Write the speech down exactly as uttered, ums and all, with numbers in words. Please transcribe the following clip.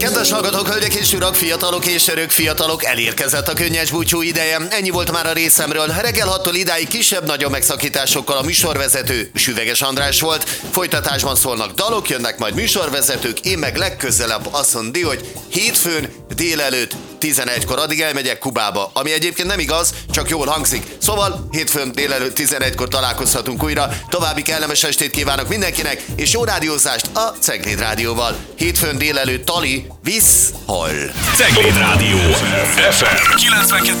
Kedves hallgatók, hölgyek és urak, fiatalok és örök fiatalok, elérkezett a könnyes búcsú ideje. Ennyi volt már a részemről. Reggel hattól idáig kisebb-nagyobb megszakításokkal a műsorvezető Süveges András volt. Folytatásban szólnak dalok, jönnek majd műsorvezetők, én meg legközelebb azt mondom, hogy hétfőn délelőtt tizenegykor, addig elmegyek Kubába, ami egyébként nem igaz, csak jól hangzik. Szóval hétfőn délelőtt tizenegykor találkozhatunk újra. További kellemes estét kívánok mindenkinek, és jó rádiózást a Cegléd Rádióval. Hétfőn délelőtt Tali, visz hall. Cegléd Rádió ef em kilencvenkettő